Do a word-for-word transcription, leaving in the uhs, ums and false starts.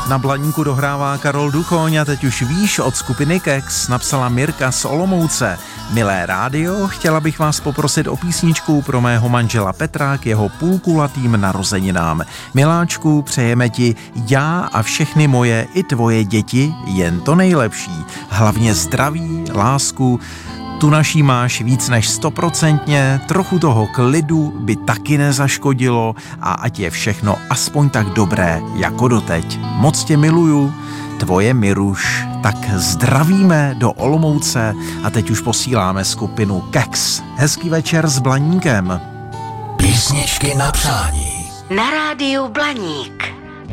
Na Blaníku dohrává Karol Duchoň a teď už víš od skupiny Kex, napsala Mirka z Olomouce. Milé rádio, chtěla bych vás poprosit o písničku pro mého manžela Petra k jeho půlkulatým narozeninám. Miláčku, přejeme ti já a všechny moje i tvoje děti jen to nejlepší. Hlavně zdraví, lásku, tu naší máš víc než stoprocentně, trochu toho klidu by taky nezaškodilo a ať je všechno aspoň tak dobré jako doteď. Moc tě miluju, tvoje Miruš. Tak zdravíme do Olomouce a teď už posíláme skupinu Kex. Hezký večer s Blaníkem. Písničky na přání. Na rádiu Blaník.